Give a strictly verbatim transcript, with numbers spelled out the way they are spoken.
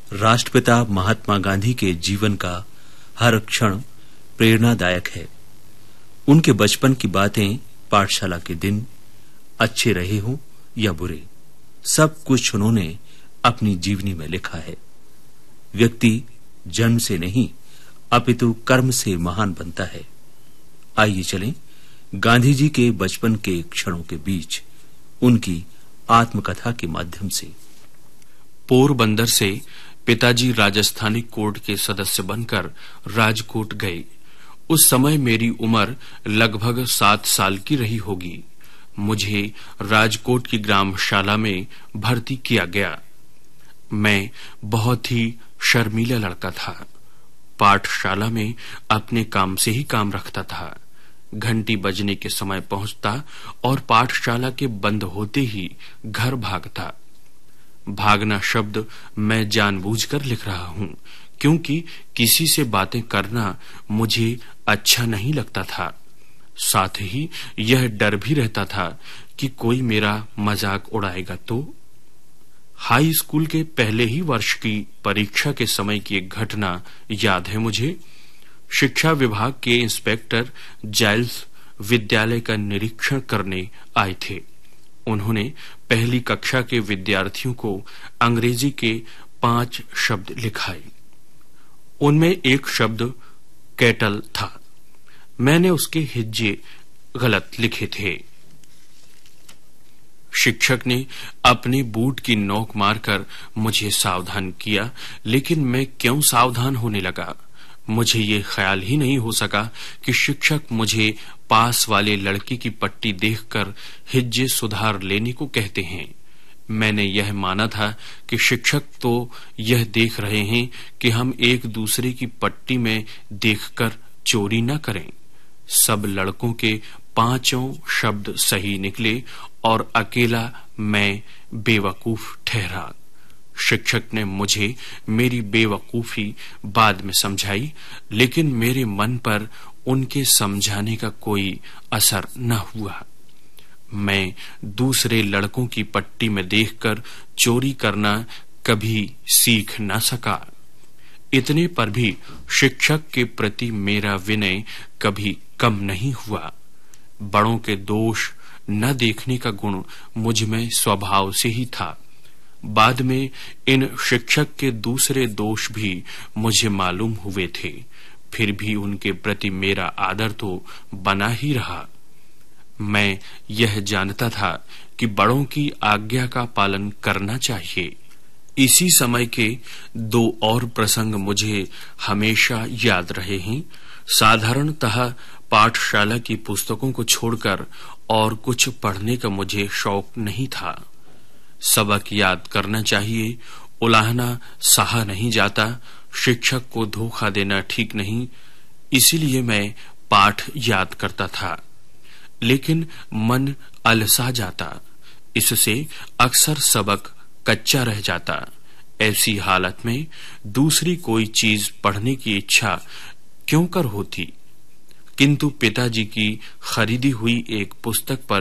राष्ट्रपिता महात्मा गांधी के जीवन का हर क्षण प्रेरणादायक है। उनके बचपन की बातें, पाठशाला के दिन, अच्छे रहे हों या बुरे, सब कुछ उन्होंने अपनी जीवनी में लिखा है। व्यक्ति जन्म से नहीं अपितु कर्म से महान बनता है। आइए चलें गांधी जी के बचपन के क्षणों के बीच उनकी आत्मकथा के माध्यम से। पोरबंदर से पिताजी राजस्थानी कोर्ट के सदस्य बनकर राजकोट गए। उस समय मेरी उम्र लगभग सात साल की रही होगी। मुझे राजकोट की ग्रामशाला में भर्ती किया गया। मैं बहुत ही शर्मीला लड़का था। पाठशाला में अपने काम से ही काम रखता था। घंटी बजने के समय पहुंचता और पाठशाला के बंद होते ही घर भागता। भागना शब्द मैं जानबूझकर लिख रहा हूं, क्योंकि किसी से बातें करना मुझे अच्छा नहीं लगता था। साथ ही यह डर भी रहता था कि कोई मेरा मजाक उड़ाएगा तो। हाई स्कूल के पहले ही वर्ष की परीक्षा के समय की एक घटना याद है मुझे। शिक्षा विभाग के इंस्पेक्टर जाइल्स विद्यालय का निरीक्षण करने आए थे। उन्होंने पहली कक्षा के विद्यार्थियों को अंग्रेजी के पांच शब्द लिखाए। उनमें एक शब्द कैटल था। मैंने उसके हिज्जे गलत लिखे थे। शिक्षक ने अपने बूट की नोक मारकर मुझे सावधान किया, लेकिन मैं क्यों सावधान होने लगा? मुझे ये ख्याल ही नहीं हो सका कि शिक्षक मुझे पास वाले लड़के की पट्टी देखकर हिज्जे सुधार लेने को कहते हैं। मैंने यह माना था कि शिक्षक तो यह देख रहे हैं कि हम एक दूसरे की पट्टी में देखकर चोरी न करें। सब लड़कों के पांचों शब्द सही निकले और अकेला मैं बेवकूफ ठहरा। शिक्षक ने मुझे मेरी बेवकूफी बाद में समझाई, लेकिन मेरे मन पर उनके समझाने का कोई असर न हुआ। मैं दूसरे लड़कों की पट्टी में देखकर चोरी करना कभी सीख न सका। इतने पर भी शिक्षक के प्रति मेरा विनय कभी कम नहीं हुआ। बड़ों के दोष न देखने का गुण मुझ में स्वभाव से ही था। बाद में इन शिक्षक के दूसरे दोष भी मुझे मालूम हुए थे, फिर भी उनके प्रति मेरा आदर तो बना ही रहा। मैं यह जानता था कि बड़ों की आज्ञा का पालन करना चाहिए। इसी समय के दो और प्रसंग मुझे हमेशा याद रहे हैं। साधारणतः पाठशाला की पुस्तकों को छोड़कर और कुछ पढ़ने का मुझे शौक नहीं था। सबक याद करना चाहिए, उलाहना सहा नहीं जाता, शिक्षक को धोखा देना ठीक नहीं, इसीलिए मैं पाठ याद करता था, लेकिन मन अलसा जाता। इससे अक्सर सबक कच्चा रह जाता। ऐसी हालत में दूसरी कोई चीज पढ़ने की इच्छा क्यों कर होती, किंतु पिताजी की खरीदी हुई एक पुस्तक पर